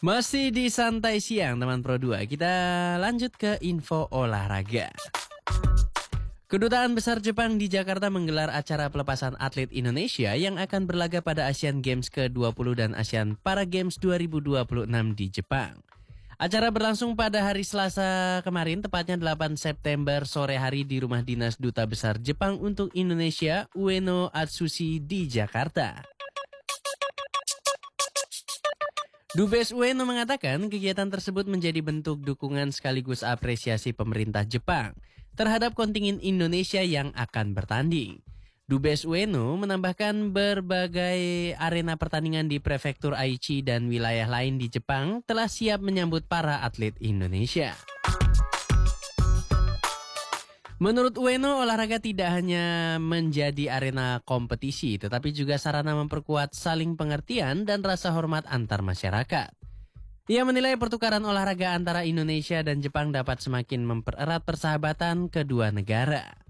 Masih di Santai Siang teman Pro 2, kita lanjut ke info olahraga. Kedutaan Besar Jepang di Jakarta menggelar acara pelepasan atlet Indonesia yang akan berlaga pada Asian Games ke-20 dan Asian Para Games 2026 di Jepang. Acara berlangsung pada hari Selasa kemarin, tepatnya 8 September sore hari di Rumah Dinas Duta Besar Jepang untuk Indonesia, Ueno Atsushi di Jakarta. Dubes Ueno mengatakan kegiatan tersebut menjadi bentuk dukungan sekaligus apresiasi pemerintah Jepang terhadap kontingen Indonesia yang akan bertanding. Dubes Ueno menambahkan berbagai arena pertandingan di prefektur Aichi dan wilayah lain di Jepang telah siap menyambut para atlet Indonesia. Menurut Ueno, olahraga tidak hanya menjadi arena kompetisi, tetapi juga sarana memperkuat saling pengertian dan rasa hormat antar masyarakat. Ia menilai pertukaran olahraga antara Indonesia dan Jepang dapat semakin mempererat persahabatan kedua negara.